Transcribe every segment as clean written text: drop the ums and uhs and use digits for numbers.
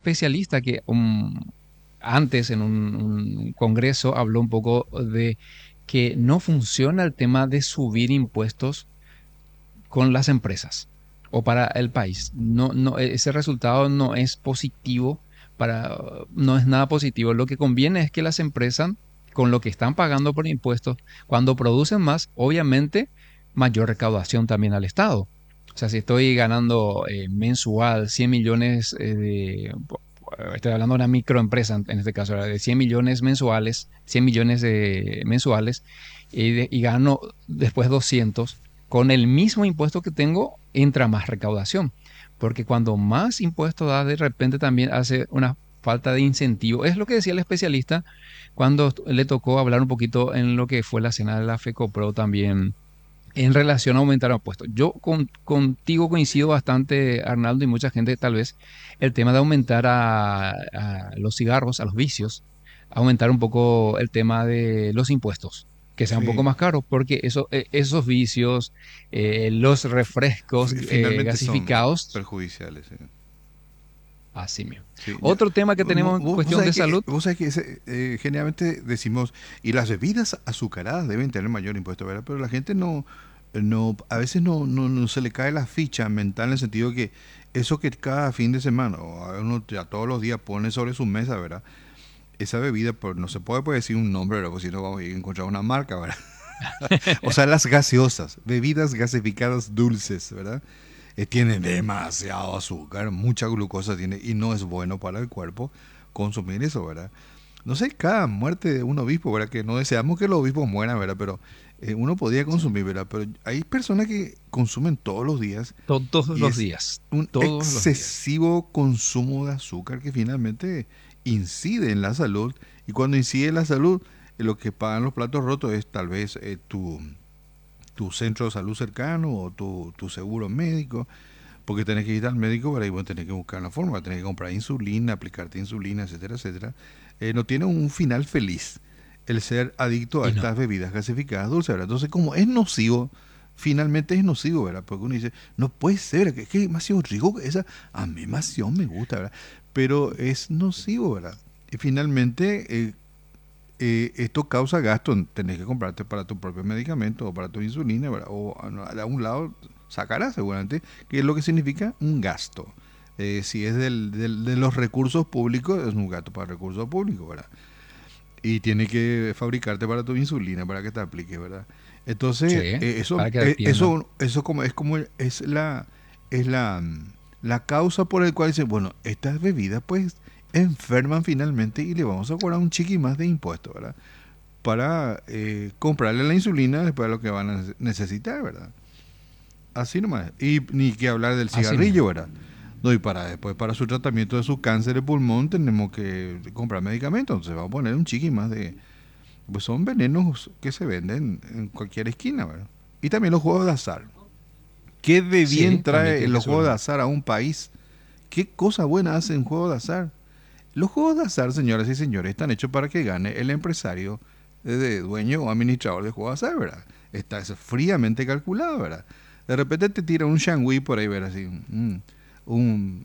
especialista que antes en un congreso habló un poco de que no funciona el tema de subir impuestos con las empresas o para el país. Ese resultado no es positivo no es nada positivo. Lo que conviene es que las empresas, con lo que están pagando por impuestos, cuando producen más, obviamente, mayor recaudación también al Estado. O sea, si estoy ganando mensual 100 millones estoy hablando de una microempresa en este caso, de 100 millones mensuales, 100 millones mensuales, y gano después 200, con el mismo impuesto que tengo, entra más recaudación. Porque cuando más impuesto da, de repente también hace una falta de incentivo. Es lo que decía el especialista cuando le tocó hablar un poquito en lo que fue la cena de la FECOPRO también en relación a aumentar impuestos. Yo contigo coincido bastante, Arnaldo, y mucha gente tal vez, el tema de aumentar a los cigarros, a los vicios, aumentar un poco el tema de los impuestos, que sea un poco Sí, más caro, porque esos vicios, los refrescos finalmente son gasificados, perjudiciales. Sí. así mismo. Sí, Otro tema que tenemos en cuestión de salud, vos sabés que generalmente decimos, y las bebidas azucaradas deben tener mayor impuesto, ¿verdad? Pero la gente a veces no se le cae la ficha mental en el sentido que eso que cada fin de semana, o a uno ya todos los días pone sobre su mesa, ¿verdad? Esa bebida, pues, no se puede decir un nombre, ¿verdad? Porque si no vamos a encontrar una marca, ¿verdad? O sea, las gaseosas, bebidas gasificadas dulces, ¿verdad? Tiene demasiado azúcar, mucha glucosa tiene y no es bueno para el cuerpo consumir eso, ¿verdad? No sé, cada muerte de un obispo, ¿verdad? Que no deseamos que los obispos mueran, ¿verdad? Pero uno podía sí, consumir, ¿verdad? Pero hay personas que consumen todos los días todos y los es días, un todos los días. excesivo consumo de azúcar que finalmente incide en la salud. Y cuando incide en la salud, lo que pagan los platos rotos es tal vez tu centro de salud cercano o tu seguro médico, porque tenés que ir al médico para ahí vos tenés que buscar la forma, tenés que comprar insulina, aplicarte insulina, etcétera, etcétera. No tiene un final feliz el ser adicto a Y no. estas bebidas gasificadas dulces, ¿verdad? Entonces, como es nocivo, finalmente es nocivo, ¿verdad? Porque uno dice, no puede ser, que es que demasiado rico, esa, a mí demasiado me gusta, ¿verdad? Pero es nocivo, ¿verdad? Y finalmente, esto causa gasto, tenés que comprarte para tu propio medicamento o para tu insulina, ¿verdad? O a un lado sacarás seguramente, que es lo que significa un gasto. Si es de los recursos públicos, es un gasto para recursos públicos, ¿verdad? Y tiene que fabricarte para tu insulina para que te aplique, ¿verdad? Entonces, Sí, para que atiendan. eso como es la causa por la cual dicen, bueno, estas bebidas pues enferman finalmente y le vamos a cobrar un chiqui más de impuestos, ¿verdad? Para comprarle la insulina después de lo que van a necesitar, ¿verdad? Así nomás. Y ni que hablar del Así mismo. cigarrillo, ¿verdad? No, y para después, para su tratamiento de su cáncer de pulmón, tenemos que comprar medicamentos. Entonces vamos a poner un chiqui más de... Pues son venenos que se venden en cualquier esquina, ¿verdad? Y también los juegos de azar. ¿Qué de bien Sí, también trae tiene que los subir juegos un de poco. azar a un país? ¿Qué cosa buena hace un juego de azar? Los juegos de azar, señoras y señores, están hechos para que gane el empresario, dueño o administrador de juegos de azar, ¿verdad? Está fríamente calculado, ¿verdad? De repente te tira un shangui por ahí, ¿verdad? Así, un,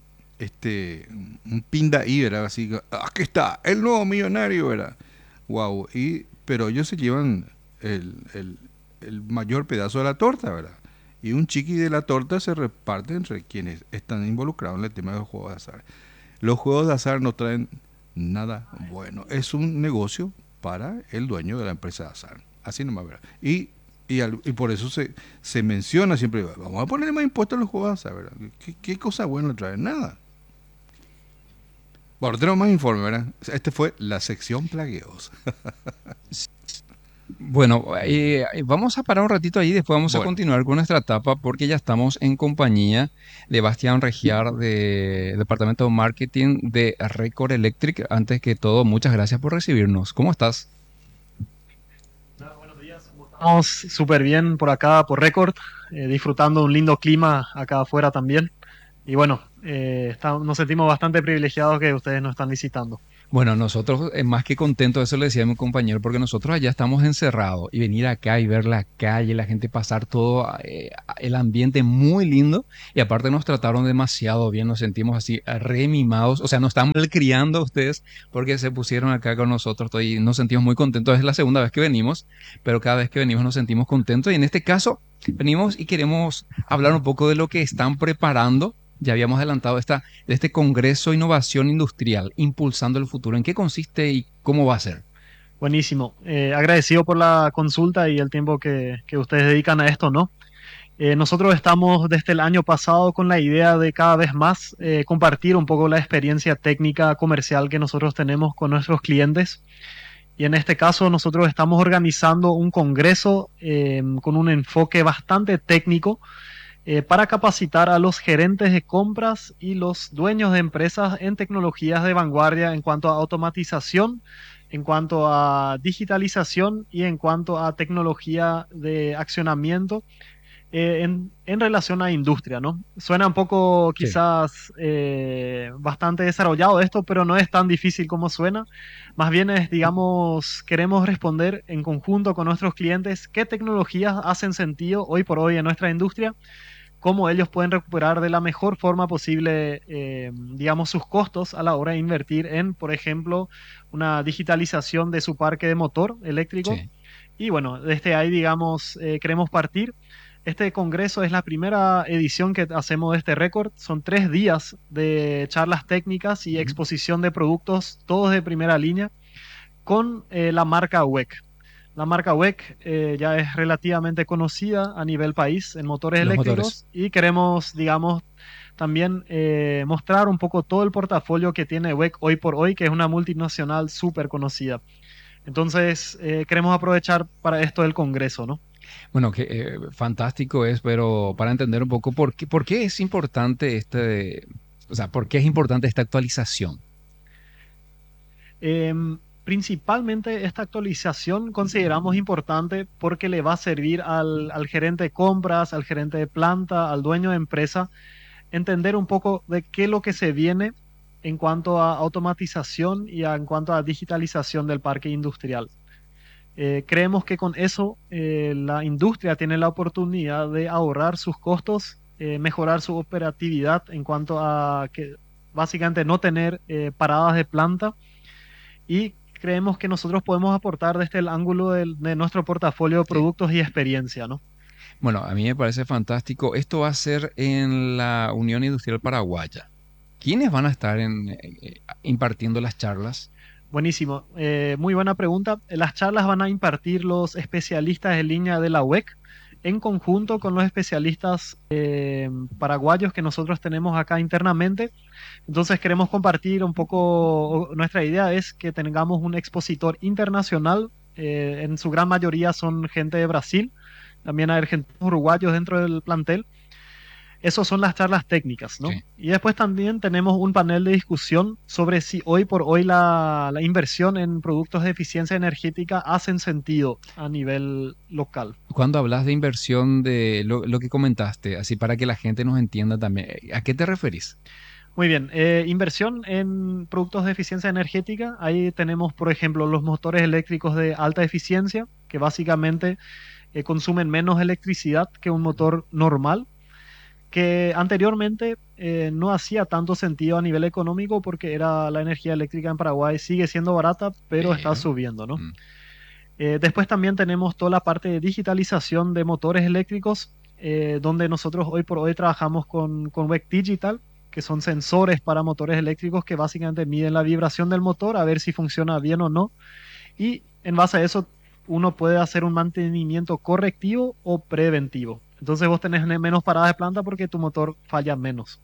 un pinda ahí, ¿verdad? Así, aquí está, el nuevo millonario, ¿verdad? Wow. Pero ellos se llevan el, el, el mayor pedazo de la torta, ¿verdad? Y un chiqui de la torta se reparte entre quienes están involucrados en el tema de los juegos de azar. Los juegos de azar no traen nada bueno. Es un negocio para el dueño de la empresa de azar. Así nomás, ¿verdad? Y por eso se menciona siempre, vamos a ponerle más impuestos a los juegos de azar, ¿verdad? ¿Qué cosa buena traen? Nada. Bueno, tenemos más informe, ¿verdad? Este fue la sección plagueos. Bueno, vamos a parar un ratito ahí, después vamos a Bueno, continuar con nuestra etapa porque ya estamos en compañía de Bastián Regiar de Departamento de Marketing de Record Electric. Antes que todo, muchas gracias por recibirnos. ¿Cómo estás? Estamos súper bien por acá, por récord, disfrutando de un lindo clima acá afuera también. Y bueno, nos sentimos bastante privilegiados que ustedes nos están visitando. Bueno, nosotros más que contentos, eso le decía a mi compañero, porque nosotros allá estamos encerrados y venir acá y ver la calle, la gente pasar todo, el ambiente muy lindo y aparte nos trataron demasiado bien, nos sentimos así re mimados, o sea, nos están malcriando a ustedes porque se pusieron acá con nosotros y nos sentimos muy contentos. Es la segunda vez que venimos, pero cada vez que venimos nos sentimos contentos y en este caso venimos y queremos hablar un poco de lo que están preparando. Ya habíamos adelantado de este Congreso Innovación Industrial, Impulsando el Futuro. ¿En qué consiste y cómo va a ser? Buenísimo. Agradecido por la consulta y el tiempo que ustedes dedican a esto, ¿no? Nosotros estamos desde el año pasado con la idea de cada vez más compartir un poco la experiencia técnica comercial que nosotros tenemos con nuestros clientes. Y en este caso nosotros estamos organizando un congreso con un enfoque bastante técnico para capacitar a los gerentes de compras y los dueños de empresas en tecnologías de vanguardia en cuanto a automatización, en cuanto a digitalización y en cuanto a tecnología de accionamiento en relación a industria, ¿no? Suena un poco Sí. quizás bastante desarrollado esto, pero no es tan difícil como suena. Más bien es, digamos, queremos responder en conjunto con nuestros clientes qué tecnologías hacen sentido hoy por hoy en nuestra industria, cómo ellos pueden recuperar de la mejor forma posible, digamos, sus costos a la hora de invertir en, por ejemplo, una digitalización de su parque de motor eléctrico. Sí. Y bueno, desde ahí, digamos, queremos partir. Este congreso es la primera edición que hacemos de este récord. Son 3 días de charlas técnicas y Ujú. exposición de productos, todos de primera línea, con la marca WEC. La marca WEC ya es relativamente conocida a nivel país en motores Los motores. eléctricos y queremos, digamos, también mostrar un poco todo el portafolio que tiene WEC hoy por hoy, que es una multinacional súper conocida. Entonces, queremos aprovechar para esto el Congreso, ¿no? Bueno, que fantástico es, pero para entender un poco por qué es importante o sea, por qué es importante esta actualización. Principalmente esta actualización consideramos importante porque le va a servir al gerente de compras, al gerente de planta, al dueño de empresa, entender un poco de qué es lo que se viene en cuanto a automatización y en cuanto a digitalización del parque industrial. Creemos que con eso la industria tiene la oportunidad de ahorrar sus costos, mejorar su operatividad en cuanto a que básicamente no tener paradas de planta y creemos que nosotros podemos aportar desde el ángulo de nuestro portafolio de Sí. productos y experiencia, ¿no? Bueno, a mí me parece fantástico. Esto va a ser en la Unión Industrial Paraguaya. ¿Quiénes van a estar impartiendo las charlas? Buenísimo. Muy buena pregunta. Las charlas van a impartir los especialistas en línea de la UEC en conjunto con los especialistas paraguayos que nosotros tenemos acá internamente. Entonces queremos compartir un poco, nuestra idea es que tengamos un expositor internacional. En su gran mayoría son gente de Brasil. También hay argentinos, uruguayos dentro del plantel. Esas son las charlas técnicas, ¿no? Sí. Y después también tenemos un panel de discusión sobre si hoy por hoy la inversión en productos de eficiencia energética hacen sentido a nivel local. Cuando hablas de inversión de lo que comentaste, así para que la gente nos entienda también, ¿a qué te referís? Muy bien, inversión en productos de eficiencia energética. Ahí tenemos, por ejemplo, los motores eléctricos de alta eficiencia, que básicamente consumen menos electricidad que un motor normal, que anteriormente no hacía tanto sentido a nivel económico porque era la energía eléctrica en Paraguay sigue siendo barata, pero está Pero, subiendo, ¿no? mm, Después también tenemos toda la parte de digitalización de motores eléctricos, donde nosotros hoy por hoy trabajamos con WEC Digital, que son sensores para motores eléctricos que básicamente miden la vibración del motor a ver si funciona bien o no. Y en base a eso uno puede hacer un mantenimiento correctivo o preventivo. Entonces vos tenés menos paradas de planta porque tu motor falla menos.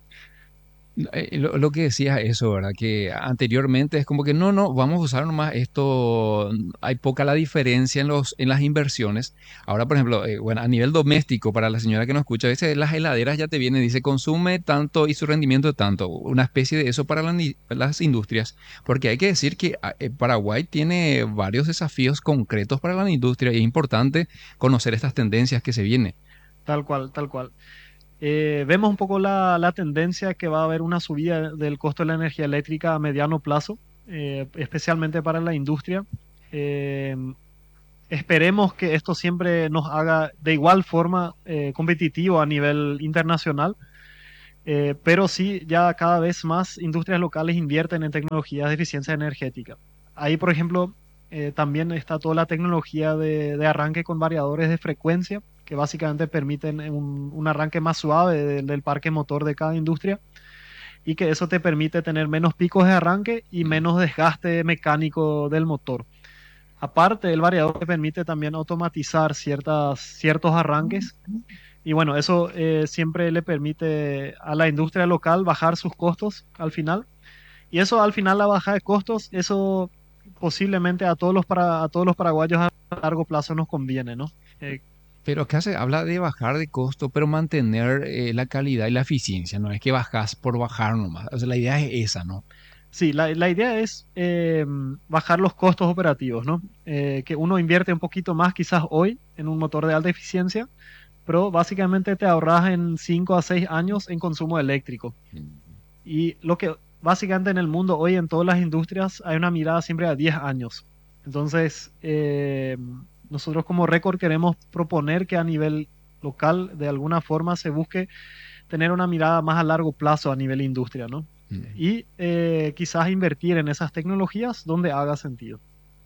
lo que decías eso, ¿verdad? Que anteriormente es como que no, no, vamos a usar nomás esto, hay poca la diferencia en las inversiones. Ahora, por ejemplo, bueno, a nivel doméstico, para la señora que nos escucha, a veces las heladeras ya te viene, dice, consume tanto y su rendimiento tanto, una especie de eso para las industrias, porque hay que decir que Paraguay tiene varios desafíos concretos para la industria y es importante conocer estas tendencias que se vienen. Tal cual, tal cual. Vemos un poco la tendencia que va a haber una subida del costo de la energía eléctrica a mediano plazo. especialmente para la industria. Eh, Esperemos que esto siempre nos haga de igual forma competitivo a nivel internacional, pero sí, ya cada vez más industrias locales invierten en tecnologías de eficiencia energética. Ahí, por ejemplo, también está toda la tecnología de arranque con variadores de frecuencia, que básicamente permiten un arranque más suave del parque motor de cada industria, y que eso te permite tener menos picos de arranque y menos desgaste mecánico del motor. Aparte, el variador te permite también automatizar ciertos arranques, y bueno, eso siempre le permite a la industria local bajar sus costos al final. Y eso al final, la baja de costos, eso posiblemente a todos los paraguayos a largo plazo nos conviene, ¿no? Eh, Pero acá se habla de bajar de costo, pero mantener la calidad y la eficiencia. No es que bajas por bajar nomás. O sea, la idea es esa, ¿no? sí, la idea es bajar los costos operativos, ¿no? Que uno invierte un poquito más quizás hoy en un motor de alta eficiencia, pero básicamente te ahorras en 5 a 6 años en consumo eléctrico. Y lo que básicamente en el mundo hoy, en todas las industrias, hay una mirada siempre a 10 años. Entonces, nosotros como Record queremos proponer que a nivel local, de alguna forma, se busque tener una mirada más a largo plazo a nivel industria, ¿no? Mm. Y quizás invertir en esas tecnologías donde haga sentido.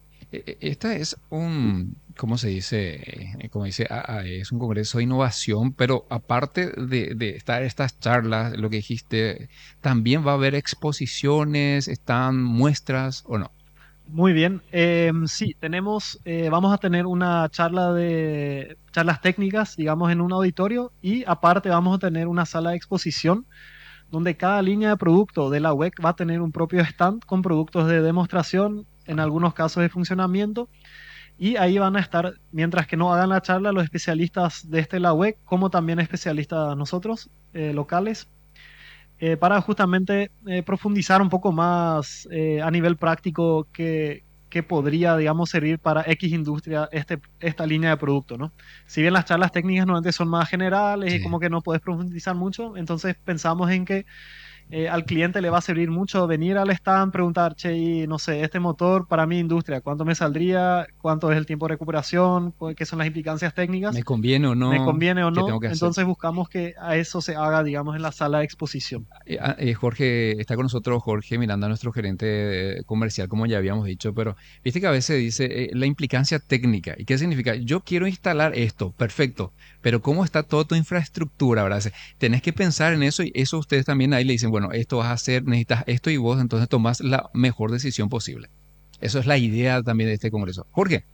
Esta es un, ¿cómo se dice? Como dice, es un congreso de innovación, pero aparte de estas charlas, lo que dijiste, también va a haber exposiciones, están muestras o no. Muy bien. Sí, vamos a tener una charla de charlas técnicas, digamos, en un auditorio, y aparte vamos a tener una sala de exposición donde cada línea de producto de la web va a tener un propio stand con productos de demostración, en algunos casos de funcionamiento, y ahí van a estar, mientras que no hagan la charla, los especialistas de la web, como también especialistas nosotros, locales, para justamente profundizar un poco más a nivel práctico que podría, digamos, servir para X industria esta línea de producto, ¿no? Si bien las charlas técnicas normalmente son más generales y Sí. como que no puedes profundizar mucho, entonces pensamos en que al cliente le va a servir mucho venir al stand, preguntar, che, y no sé, este motor para mi industria, ¿cuánto me saldría? ¿Cuánto es el tiempo de recuperación? ¿Qué son las implicancias técnicas? ¿Me conviene o ¿Me no? conviene o ¿Qué no? tengo que hacer? Entonces buscamos que a eso se haga, digamos, en la sala de exposición. Jorge, está con nosotros Jorge Miranda, nuestro gerente comercial, como ya habíamos dicho, pero viste que a veces dice la implicancia técnica. ¿Y qué significa? Yo quiero instalar esto, perfecto, pero ¿cómo está toda tu infraestructura? ¿Verdad? Tenés que pensar en eso y eso ustedes también ahí le dicen, bueno, esto vas a hacer, necesitas esto y vos entonces tomás la mejor decisión posible. Eso es la idea también de este congreso. Jorge.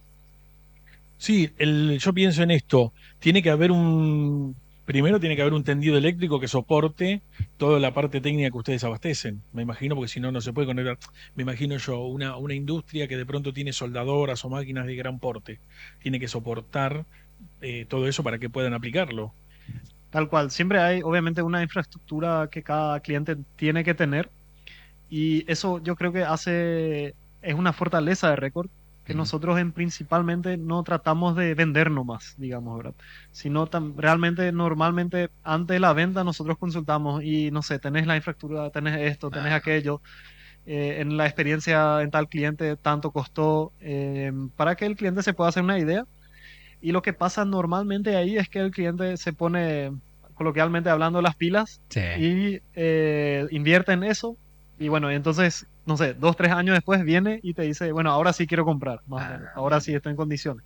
Sí, yo pienso en esto. Tiene que haber primero tiene que haber un tendido eléctrico que soporte toda la parte técnica que ustedes abastecen. Me imagino, porque si no, no se puede conectar. Me imagino yo, una industria que de pronto tiene soldadoras o máquinas de gran porte. Tiene que soportar todo eso para que puedan aplicarlo. Tal cual, siempre hay obviamente una infraestructura que cada cliente tiene que tener, y eso yo creo que es una fortaleza de Record, que Ujú. nosotros principalmente no tratamos de vender nomás, digamos, ¿verdad? Sino realmente, normalmente, antes de la venta nosotros consultamos y no sé, tenés la infraestructura, tenés esto, tenés Ah, aquello, en la experiencia en tal cliente tanto costó, para que el cliente se pueda hacer una idea. Y lo que pasa normalmente ahí es que el cliente se pone, coloquialmente hablando, las pilas sí. y invierte en eso. Y bueno, entonces, no sé, 2, 3 años después viene y te dice, bueno, ahora sí quiero comprar, más o menos. Ah, Ahora sí estoy en condiciones.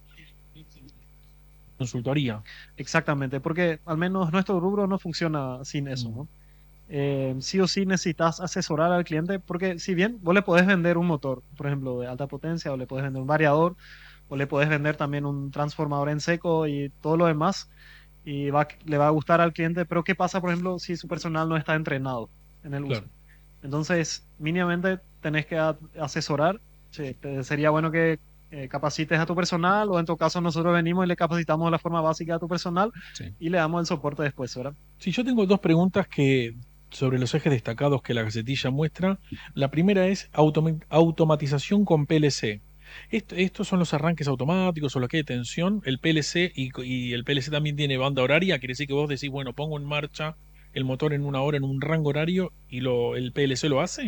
Consultoría. Exactamente, porque al menos nuestro rubro no funciona sin eso, Mm. ¿no? Sí o sí necesitas asesorar al cliente, porque si bien vos le podés vender un motor, por ejemplo, de alta potencia, o le podés vender un variador, o le podés vender también un transformador en seco y todo lo demás, y le va a gustar al cliente, pero ¿qué pasa, por ejemplo, si su personal no está entrenado en el uso? Claro. Entonces, mínimamente tenés que asesorar. Che, sería bueno que capacites a tu personal, o en tu caso nosotros venimos y le capacitamos de la forma básica a tu personal sí. y le damos el soporte después, ¿verdad? Sí, yo tengo dos preguntas sobre los ejes destacados que la gacetilla muestra. La primera es automatización con PLC. Estos son los arranques automáticos o lo que hay tensión, el PLC y el PLC también tiene banda horaria, quiere decir que vos decís, bueno, pongo en marcha el motor en una hora en un rango horario y el PLC lo hace.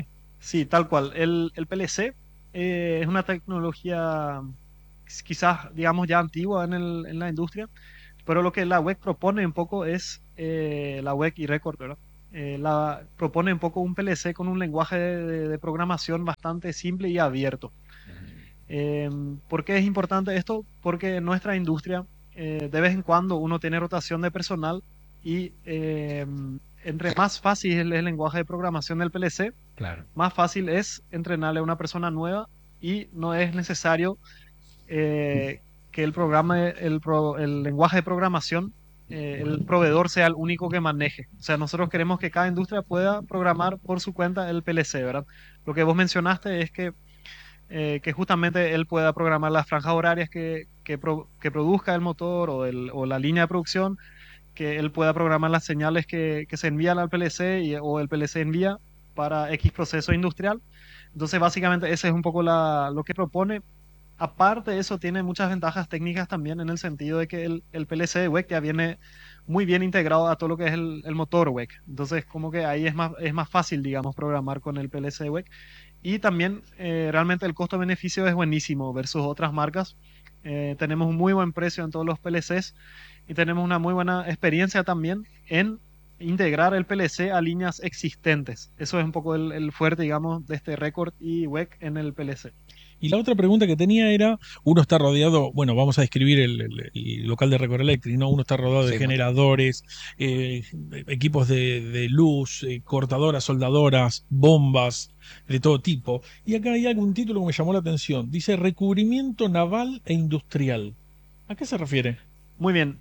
Sí, tal cual. El PLC es una tecnología quizás, digamos, ya antigua en la industria, pero lo que la WEC propone un poco es, la WEC y Record, ¿verdad? Propone un poco un PLC con un lenguaje de programación bastante simple y abierto. Eh, ¿Por qué es importante esto? Porque en nuestra industria, de vez en cuando uno tiene rotación de personal y entre más fácil es el lenguaje de programación del PLC, Claro. más fácil es entrenarle a una persona nueva y no es necesario que el programa, el lenguaje de programación, el proveedor sea el único que maneje. O sea, nosotros queremos que cada industria pueda programar por su cuenta el PLC, ¿verdad? Lo que vos mencionaste es que justamente él pueda programar las franjas horarias que produzca el motor o la línea de producción, que él pueda programar las señales que se envían al PLC o el PLC envía para X proceso industrial. Entonces, básicamente, ese es un poco lo que propone. Aparte de eso, tiene muchas ventajas técnicas también en el sentido de que el PLC de WEC ya viene muy bien integrado a todo lo que es el motor WEC. Entonces, como que ahí es más fácil, digamos, programar con el PLC de WEC. Y también realmente el costo-beneficio es buenísimo versus otras marcas. Tenemos un muy buen precio en todos los PLCs y tenemos una muy buena experiencia también en integrar el PLC a líneas existentes. Eso es un poco el fuerte, digamos, de este Record y WEC en el PLC. Y la otra pregunta que tenía era, uno está rodeado, bueno, vamos a describir el local de Record Electric, ¿no? Uno está rodeado de Sí, generadores, eh, equipos de luz, cortadoras, soldadoras, bombas, de todo tipo. Y acá hay algún título que me llamó la atención. Dice recubrimiento naval e industrial. ¿A qué se refiere? Muy bien.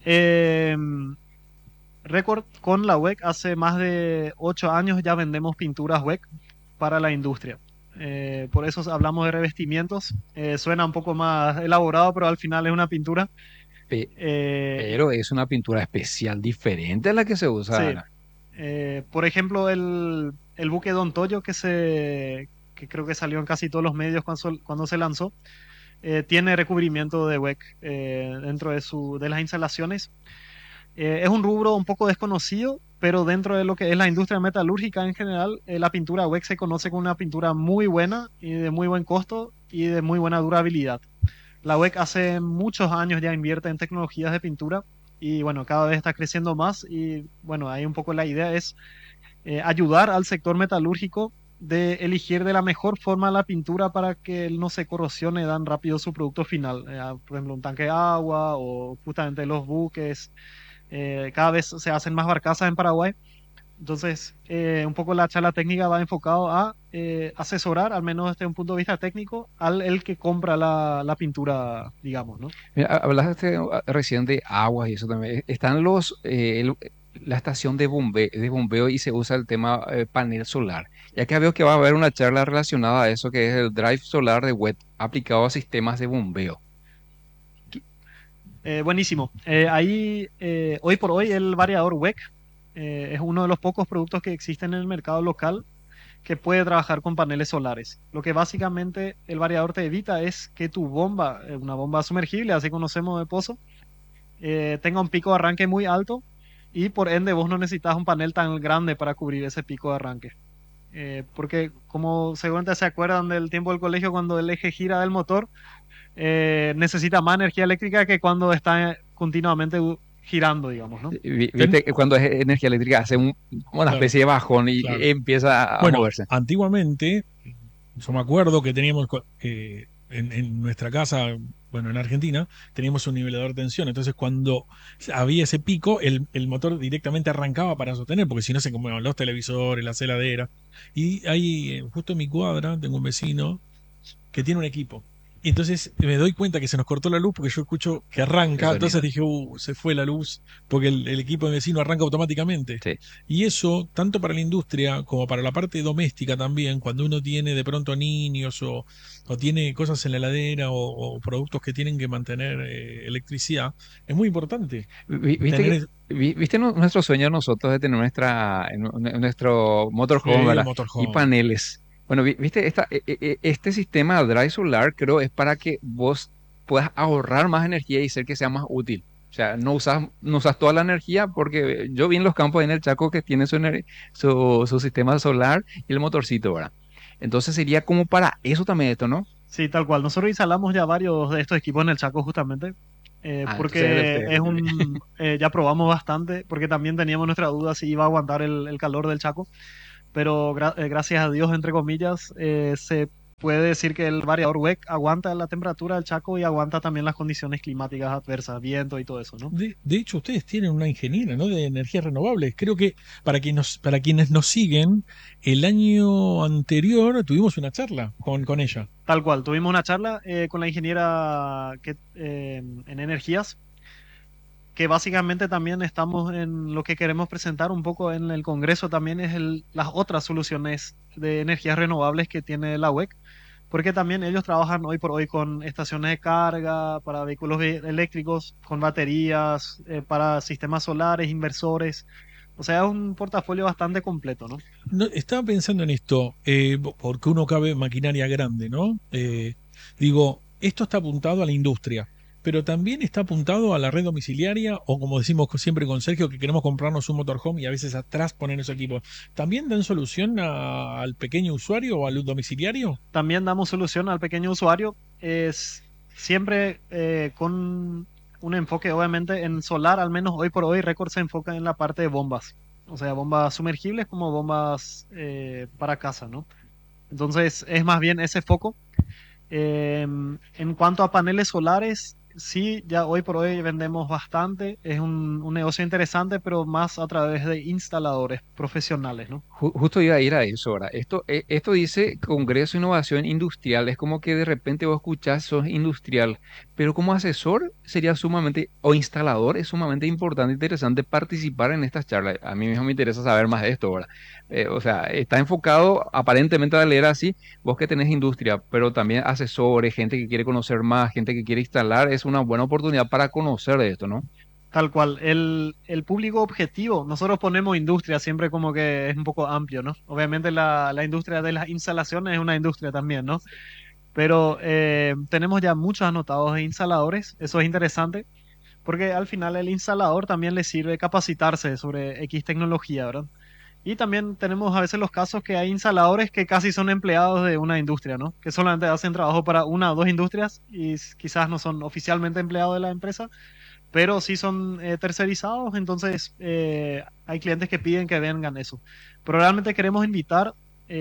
Record con la WEC hace más de 8 años ya vendemos pinturas WEC para la industria. Por eso hablamos de revestimientos. Suena un poco más elaborado, pero al final es una pintura. Pe- Eh, pero es una pintura especial diferente a la que se usa sí. ahora. Por ejemplo, el buque Don Toyo que creo que salió en casi todos los medios cuando se lanzó, tiene recubrimiento de WEC dentro de las instalaciones. Es un rubro un poco desconocido, pero dentro de lo que es la industria metalúrgica en general, la pintura WEC se conoce como una pintura muy buena y de muy buen costo y de muy buena durabilidad. La WEC hace muchos años ya invierte en tecnologías de pintura y bueno, cada vez está creciendo más y bueno, ahí un poco la idea es ayudar al sector metalúrgico de elegir de la mejor forma la pintura para que él no se corrosione tan rápido su producto final. Por ejemplo, un tanque de agua o justamente los buques. Cada vez se hacen más barcazas en Paraguay. Entonces, un poco la charla técnica va enfocado a asesorar, al menos desde un punto de vista técnico, al el que compra la pintura, digamos, ¿no? Mira, hablaste recién de aguas y eso también. Están la estación de bombeo y se usa el tema panel solar. Ya que veo que va a haber una charla relacionada a eso, que es el drive solar de web aplicado a sistemas de bombeo. Buenísimo. Ahí, hoy por hoy, el variador WEC es uno de los pocos productos que existen en el mercado local que puede trabajar con paneles solares. Lo que básicamente el variador te evita es que tu bomba, una bomba sumergible, así conocemos de pozo, tenga un pico de arranque muy alto y por ende vos no necesitas un panel tan grande para cubrir ese pico de arranque. Porque como seguramente se acuerdan del tiempo del colegio cuando el eje gira del motor, necesita más energía eléctrica que cuando está continuamente girando, digamos, ¿no? Ten- Viste que cuando es energía eléctrica hace como una claro, especie de bajón y claro. empieza a Bueno, moverse. antiguamente, yo me acuerdo que teníamos en nuestra casa, bueno, en Argentina, teníamos un nivelador de tensión. Entonces, cuando había ese pico, el motor directamente arrancaba para sostener, porque si no se comían los televisores, la heladera. Y ahí, justo en mi cuadra, tengo un vecino que tiene un equipo. Y entonces me doy cuenta que se nos cortó la luz porque yo escucho que El arranca. sonido. Entonces dije, se fue la luz porque el equipo de vecino arranca automáticamente. Sí. Y eso, tanto para la industria como para la parte doméstica también, cuando uno tiene de pronto niños o tiene cosas en la heladera o productos que tienen que mantener electricidad, es muy importante Viste tener viste nuestro sueño nosotros de tener nuestro motorhome, el ¿verdad? Y motorhome. paneles. Bueno, viste, este sistema Drive Solar creo es para que vos puedas ahorrar más energía y hacer que sea más útil. O sea, no usas toda la energía porque yo vi en los campos en el Chaco que tiene su sistema solar y el motorcito, ¿verdad? Entonces sería como para eso también esto, ¿no? Sí, tal cual. Nosotros instalamos ya varios de estos equipos en el Chaco justamente, Entonces es de porque ustedes también. ya probamos bastante, porque también teníamos nuestra duda si iba a aguantar el calor del Chaco, pero gracias a Dios, entre comillas, se puede decir que el variador WEC aguanta la temperatura del Chaco y aguanta también las condiciones climáticas adversas, viento y todo eso, ¿no? De hecho, ustedes tienen una ingeniera, ¿no? De energías renovables. Creo que para quienes nos siguen, el año anterior tuvimos una charla con ella. Tal cual, tuvimos una charla con la ingeniera en energías, que básicamente también estamos en lo que queremos presentar un poco en el Congreso también es las otras soluciones de energías renovables que tiene la WEC, porque también ellos trabajan hoy por hoy con estaciones de carga para vehículos eléctricos, con baterías, para sistemas solares, inversores. O sea, es un portafolio bastante completo, ¿no? No, estaba pensando en esto, porque uno cabe maquinaria grande, ¿no? Digo, esto está apuntado a la industria, pero también está apuntado a la red domiciliaria, o como decimos siempre con Sergio, que queremos comprarnos un motorhome y a veces atrás poner esos equipos. ¿También dan solución al pequeño usuario o al domiciliario? También damos solución al pequeño usuario, es siempre con un enfoque obviamente en solar, al menos hoy por hoy Record se enfoca en la parte de bombas, o sea, bombas sumergibles como bombas para casa, ¿no? Entonces es más bien ese foco. En cuanto a paneles solares, sí, ya hoy por hoy vendemos bastante, es un negocio interesante, pero más a través de instaladores profesionales, ¿no? Justo iba a ir a eso ahora. Esto dice Congreso de Innovación Industrial. Es como que de repente vos escuchás, sos industrial, pero como asesor sería sumamente, o instalador, es sumamente importante e interesante participar en estas charlas. A mí mismo me interesa saber más de esto ahora. O sea, está enfocado aparentemente a leer así, vos que tenés industria, pero también asesores, gente que quiere conocer más, gente que quiere instalar, es una buena oportunidad para conocer de esto, ¿no? Tal cual. El público objetivo, nosotros ponemos industria siempre como que es un poco amplio, ¿no? Obviamente la industria de las instalaciones es una industria también, ¿no? Pero tenemos ya muchos anotados de instaladores, eso es interesante, porque al final el instalador también le sirve capacitarse sobre X tecnología, ¿verdad? Y también tenemos a veces los casos que hay instaladores que casi son empleados de una industria, ¿no? Que solamente hacen trabajo para una o dos industrias y quizás no son oficialmente empleados de la empresa, pero sí son tercerizados, entonces hay clientes que piden que vengan eso. Pero realmente queremos invitar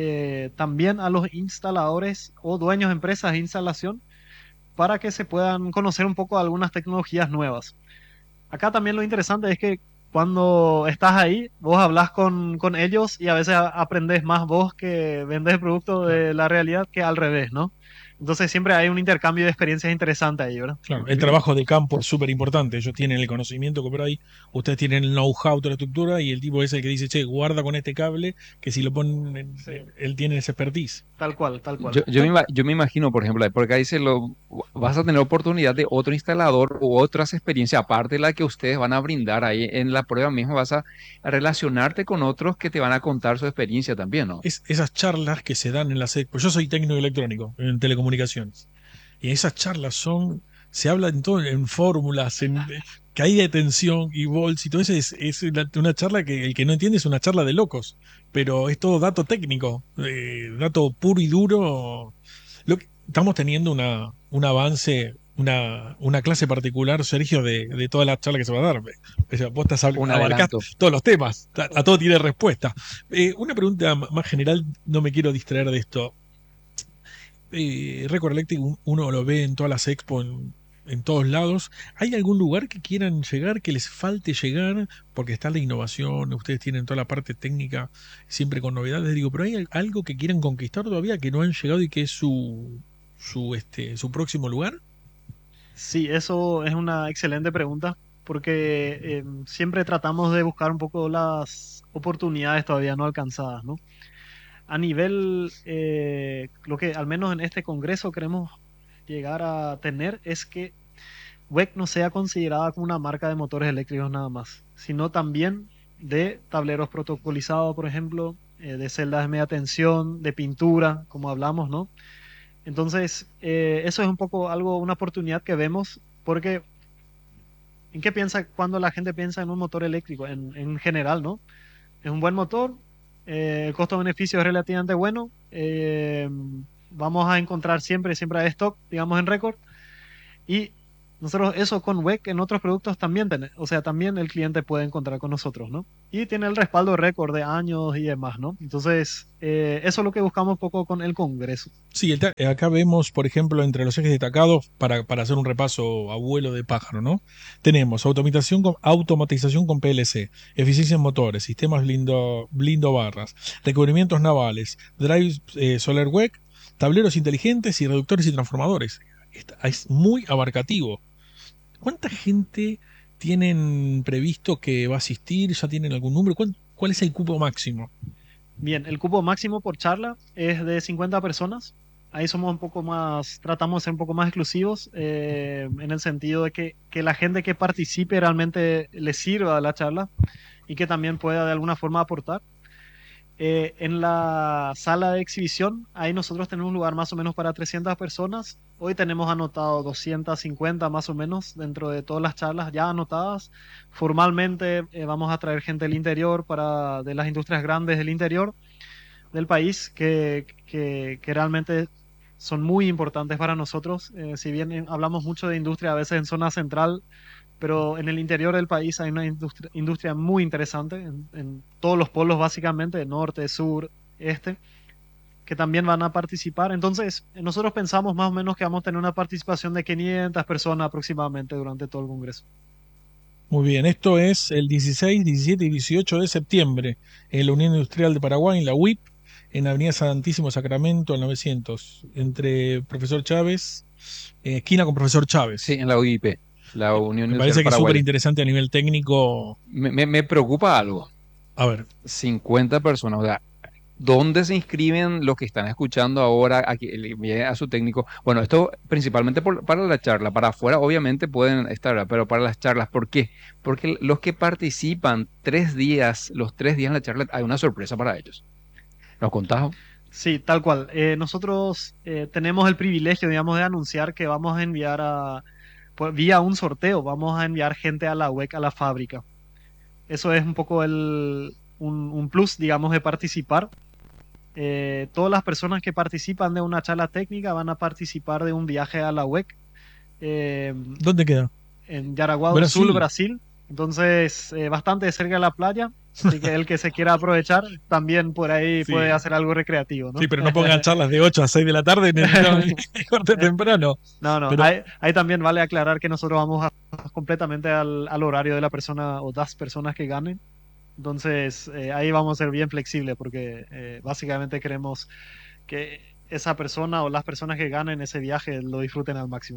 también a los instaladores o dueños de empresas de instalación para que se puedan conocer un poco algunas tecnologías nuevas. Acá también lo interesante es que cuando estás ahí, vos hablas con ellos y a veces aprendes más vos que vendes el producto de la realidad que al revés, ¿no? Entonces siempre hay un intercambio de experiencias interesante ahí, ¿verdad? Claro, el trabajo de campo es súper importante. Ellos tienen el conocimiento que por ahí, ustedes tienen el know-how de la estructura y el tipo es el que dice, che, guarda con este cable, que si lo ponen, Sí. él tiene esa expertise. Tal cual, tal cual. Yo me imagino, por ejemplo, porque ahí dice, vas a tener oportunidad de otro instalador u otras experiencias, aparte de la que ustedes van a brindar ahí en la prueba misma, vas a relacionarte con otros que te van a contar su experiencia también, ¿no? Esas charlas que se dan en la SEC, pues yo soy técnico electrónico en telecomunicaciones, y esas charlas se habla en todo, en fórmulas, en caída de tensión y volts y todo eso es una charla que el que no entiende es una charla de locos, pero es todo dato técnico, dato puro y duro. Estamos teniendo un avance, una clase particular, Sergio, de toda la charla que se va a dar. O sea, vos Un abarcás adelanto. todos los temas, a todo tiene respuesta. Una pregunta más general, no me quiero distraer de esto. Record Electric uno lo ve en todas las expo, en todos lados. ¿Hay algún lugar que quieran llegar, que les falte llegar? Porque está la innovación, ustedes tienen toda la parte técnica, siempre con novedades. Digo, pero ¿hay algo que quieran conquistar todavía que no han llegado y que es su próximo lugar? Sí, eso es una excelente pregunta porque siempre tratamos de buscar un poco las oportunidades todavía no alcanzadas, ¿no? A nivel, lo que al menos en este congreso queremos llegar a tener es que WEC no sea considerada como una marca de motores eléctricos nada más, sino también de tableros protocolizados, por ejemplo, de celdas de media tensión, de pintura, como hablamos, ¿no? Entonces, eso es un poco algo, una oportunidad que vemos, porque ¿en qué piensa cuando la gente piensa en un motor eléctrico? En general, ¿no? Es un buen motor, El costo-beneficio es relativamente bueno. Vamos a encontrar siempre hay stock, digamos, en récord. Y nosotros eso con WEC en otros productos también tenemos, o sea, también el cliente puede encontrar con nosotros, ¿no? Y tiene el respaldo récord de años y demás, ¿no? Entonces, eso es lo que buscamos un poco con el Congreso. Sí, acá vemos, por ejemplo, entre los ejes destacados, para hacer un repaso a vuelo de pájaro, ¿no? Tenemos automatización con PLC, eficiencia en motores, sistemas blindo barras, recubrimientos navales, drive solar WEC, tableros inteligentes y reductores y transformadores. Es muy abarcativo. ¿Cuánta gente tienen previsto que va a asistir? ¿Ya tienen algún número? ¿Cuál es el cupo máximo? Bien, el cupo máximo por charla es de 50 personas. Ahí somos un poco más, tratamos de ser un poco más exclusivos, en el sentido de que la gente que participe realmente le sirva la charla y que también pueda de alguna forma aportar. En la sala de exhibición, ahí nosotros tenemos un lugar más o menos para 300 personas. Hoy tenemos anotado 250 más o menos dentro de todas las charlas ya anotadas. Formalmente vamos a traer gente del interior, de las industrias grandes del interior del país, que realmente son muy importantes para nosotros. Si bien hablamos mucho de industria a veces en zona central, pero en el interior del país hay una industria muy interesante en todos los polos básicamente, norte, sur, este, que también van a participar. Entonces, nosotros pensamos más o menos que vamos a tener una participación de 500 personas aproximadamente durante todo el Congreso. Muy bien, esto es el 16, 17 y 18 de septiembre en la Unión Industrial de Paraguay, en la UIP, en Avenida Santísimo Sacramento, al 900, entre Profesor Chávez, esquina con Profesor Chávez. Sí, en la UIP, la Unión Me Industrial parece que es súper Paraguaya. interesante a nivel técnico. Me preocupa algo. A ver, 50 personas, o sea, ¿dónde se inscriben los que están escuchando ahora? Aquí, le envié a su técnico. Bueno, esto principalmente para la charla. Para afuera, obviamente, pueden estar, ¿verdad? Pero para las charlas, ¿por qué? Porque los que participan 3 días, los 3 días en la charla, hay una sorpresa para ellos. ¿Nos contás? Sí, tal cual. Nosotros tenemos el privilegio, digamos, de anunciar que vamos a enviar vía un sorteo, vamos a enviar gente a la UEC, a la fábrica. Eso es un poco un plus, digamos, de participar. Todas las personas que participan de una charla técnica van a participar de un viaje a la UEC ¿dónde queda? en Jaraguá do Sul, Brasil. Entonces, bastante cerca de la playa. Así que el que se quiera aprovechar también por ahí puede hacer algo recreativo, ¿no? Sí, pero no pongan charlas de 8 a 6 de la tarde, necesitamos corte temprano. No, pero... ahí también vale aclarar que nosotros vamos completamente al horario de la persona o las personas que ganen. Entonces, ahí vamos a ser bien flexibles porque básicamente queremos que esa persona o las personas que ganen ese viaje lo disfruten al máximo.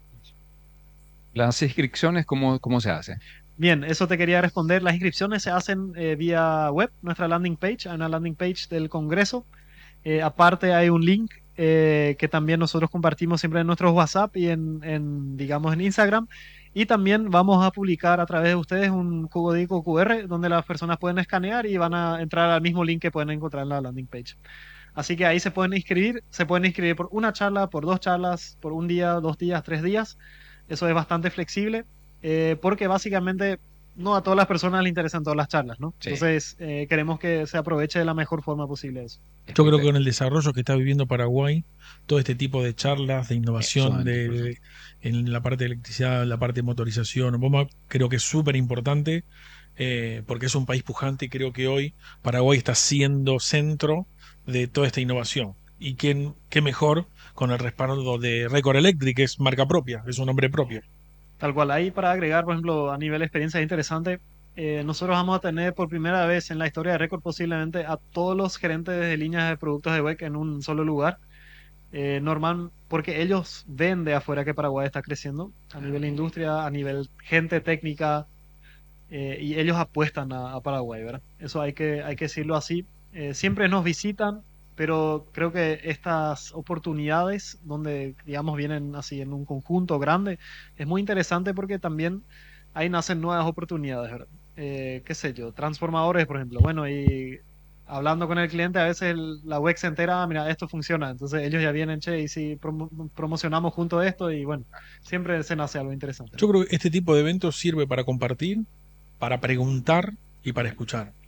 Las inscripciones, ¿cómo se hace? Bien, eso te quería responder. Las inscripciones se hacen vía web, nuestra landing page, hay una landing page del Congreso. Aparte hay un link que también nosotros compartimos siempre en nuestros WhatsApp y digamos, en Instagram. Y también vamos a publicar a través de ustedes un código QR donde las personas pueden escanear y van a entrar al mismo link que pueden encontrar en la landing page. Así que ahí se pueden inscribir por una charla, por 2 charlas, por un día, 2 días, 3 días. Eso es bastante flexible porque básicamente no a todas las personas les interesan todas las charlas, ¿no? Sí. Entonces queremos que se aproveche de la mejor forma posible eso. Yo creo que con el desarrollo que está viviendo Paraguay, todo este tipo de charlas, de innovación, en la parte de electricidad, la parte de motorización, creo que es súper importante porque es un país pujante y creo que hoy Paraguay está siendo centro de toda esta innovación. Y qué mejor con el respaldo de Record Electric, que es marca propia, es un nombre propio. Tal cual, ahí para agregar, por ejemplo, a nivel de experiencia interesante, nosotros vamos a tener por primera vez en la historia de Record posiblemente a todos los gerentes de líneas de productos de WEC en un solo lugar. Normal, porque ellos ven de afuera que Paraguay está creciendo a nivel de industria, a nivel gente técnica, y ellos apuestan a Paraguay, ¿verdad? Eso hay que decirlo así. Siempre nos visitan, pero creo que estas oportunidades donde, digamos, vienen así en un conjunto grande, es muy interesante porque también ahí nacen nuevas oportunidades, ¿verdad? Qué sé yo, transformadores, por ejemplo. Bueno, y hablando con el cliente, a veces la web se entera, mira, esto funciona. Entonces ellos ya vienen, che, y si promocionamos junto esto, y bueno, siempre se nace algo interesante. Yo creo que este tipo de eventos sirve para compartir, para preguntar y para escuchar.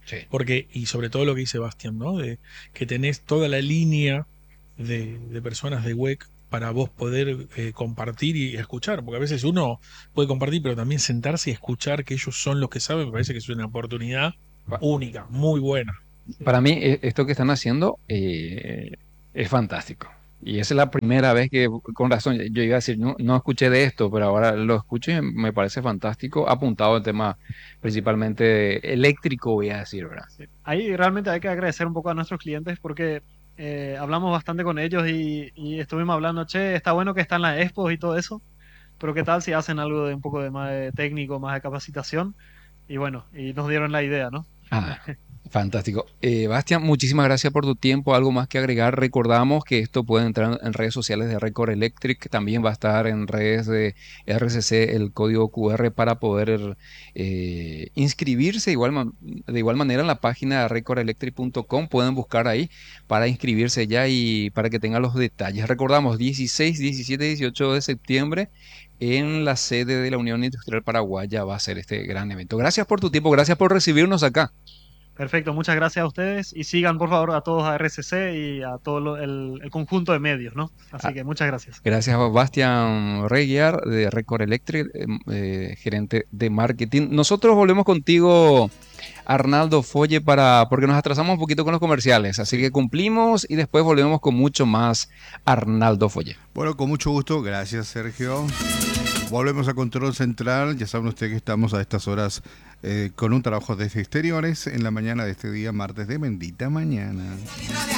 Sí. Porque, y sobre todo lo que dice Bastian, ¿no? De que tenés toda la línea de personas de WEC para vos poder compartir y escuchar, porque a veces uno puede compartir, pero también sentarse y escuchar que ellos son los que saben, me parece que es una oportunidad única, muy buena. Para mí, esto que están haciendo es fantástico. Y esa es la primera vez que, con razón, yo iba a decir, no, no escuché de esto, pero ahora lo escucho y me parece fantástico, apuntado al tema principalmente eléctrico, voy a decir, ¿verdad? Sí. Ahí realmente hay que agradecer un poco a nuestros clientes porque hablamos bastante con ellos y estuvimos hablando, che, está bueno que están las expos y todo eso, pero ¿qué tal si hacen algo de un poco de más de técnico, más de capacitación? Y bueno, y nos dieron la idea, ¿no? Ah, fantástico. Bastian, muchísimas gracias por tu tiempo. Algo más que agregar. Recordamos que esto puede entrar en redes sociales de Record Electric. También va a estar en redes de RCC el código QR para poder inscribirse. De igual manera en la página de recordelectric.com pueden buscar ahí para inscribirse ya y para que tengan los detalles. Recordamos 16, 17 y 18 de septiembre. En la sede de la Unión Industrial Paraguaya va a ser este gran evento. Gracias por tu tiempo, gracias por recibirnos acá. Perfecto, muchas gracias a ustedes y sigan por favor a todos a RCC y a todo el conjunto de medios, ¿no? Así que muchas gracias. Gracias a Bastian Reguiar de Record Electric, gerente de marketing. Nosotros volvemos contigo, Arnaldo Folle, porque nos atrasamos un poquito con los comerciales, así que cumplimos y después volvemos con mucho más, Arnaldo Folle. Bueno, con mucho gusto, gracias Sergio. Volvemos a Control Central, ya saben ustedes que estamos a estas horas con un trabajo desde exteriores en la mañana de este día, martes de bendita mañana.